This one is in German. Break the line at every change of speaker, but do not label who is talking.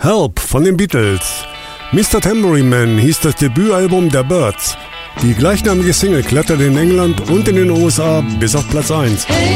Help von den Beatles. Mr. Tambourine Man hieß das Debütalbum der Byrds. Die gleichnamige Single kletterte in England und in den USA bis auf Platz 1.